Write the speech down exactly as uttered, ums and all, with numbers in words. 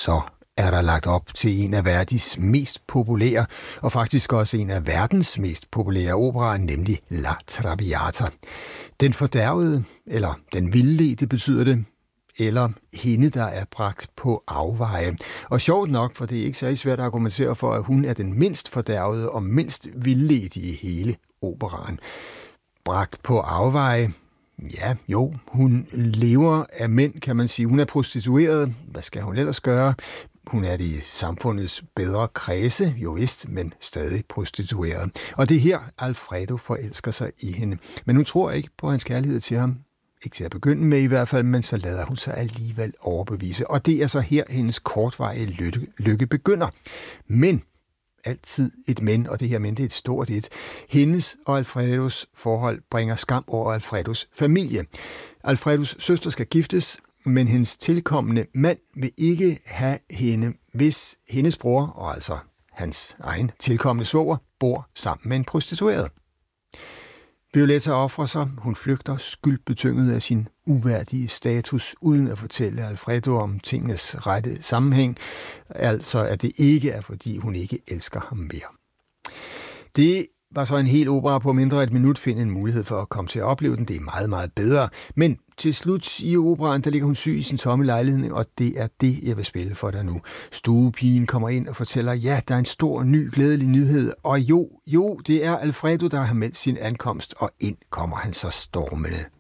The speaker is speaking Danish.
så er der lagt op til en af verdens mest populære, og faktisk også en af verdens mest populære operaer, nemlig La Traviata. Den fordærvede, eller den vildledte betyder det, eller hende, der er bragt på afveje. Og sjovt nok, for det er ikke særlig svært at argumentere for, at hun er den mindst fordærvede og mindst vildledte i hele operaen. Bragt på afveje. Ja, jo, hun lever af mænd, kan man sige. Hun er prostitueret. Hvad skal hun ellers gøre? Hun er det i samfundets bedre kredse, jo vist, men stadig prostitueret. Og det er her, Alfredo forelsker sig i hende. Men hun tror ikke på hans kærlighed til ham. Ikke til at begynde med i hvert fald, men så lader hun sig alligevel overbevise. Og det er så her, hendes kortvarige lykke, lykke begynder. Men altid et men, og det her men, det er et stort et. Hendes og Alfredos forhold bringer skam over Alfredos familie. Alfredos søster skal giftes, men hendes tilkommende mand vil ikke have hende, hvis hendes bror, og altså hans egen tilkommende svoger, bor sammen med en prostitueret. Violetta offrer sig. Hun flygter skyldbetynget af sin uværdige status, uden at fortælle Alfredo om tingenes rette sammenhæng, altså at det ikke er, fordi hun ikke elsker ham mere. Det var så en hel opera på mindre et minut, finde en mulighed for at komme til at opleve den. Det er meget, meget bedre. Men til slut i operaen, der ligger hun syg i sin tomme lejlighed, og det er det, jeg vil spille for dig nu. Stuepigen kommer ind og fortæller, ja, der er en stor, ny, glædelig nyhed. Og jo, jo, det er Alfredo, der har meldt sin ankomst, og ind kommer han så stormende.